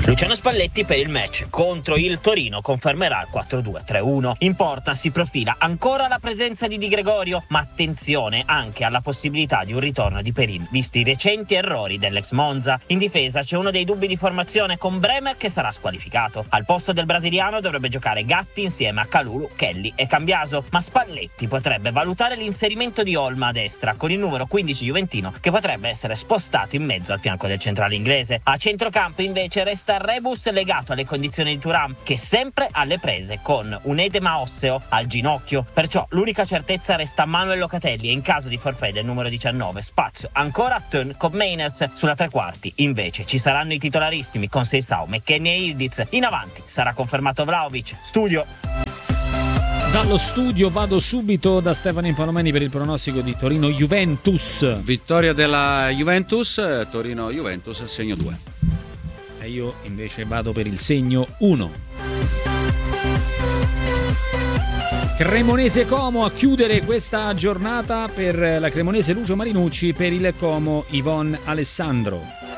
Luciano Spalletti per il match contro il Torino confermerà il 4-2-3-1. In porta si profila ancora la presenza di Di Gregorio, ma attenzione anche alla possibilità di un ritorno di Perin, visti i recenti errori dell'ex Monza. In difesa c'è uno dei dubbi di formazione con Bremer che sarà squalificato. Al posto del brasiliano dovrebbe giocare Gatti insieme a Kalulu, Kelly e Cambiaso, ma Spalletti potrebbe valutare l'inserimento di Olma a destra con il numero 15 juventino che potrebbe essere spostato in mezzo al fianco del centrale inglese. A centrocampo invece resta Rebus legato alle condizioni di Thuram, che è sempre alle prese con un edema osseo al ginocchio, perciò l'unica certezza resta Manuel Locatelli e in caso di forfait del numero 19 spazio ancora a Turn con Mainers. Sulla tre quarti invece ci saranno i titolarissimi con Seisao, McKennie e Ildiz. In avanti sarà confermato Vlahovic. Studio. Dallo studio vado subito da Stefano Impalomeni per il pronostico di Torino-Juventus. Vittoria della Juventus, Torino-Juventus, segno 2. E io invece vado per il segno 1. Cremonese Como a chiudere questa giornata per la cremonese Lucio Marinucci, per il Como Yvonne Alessandro.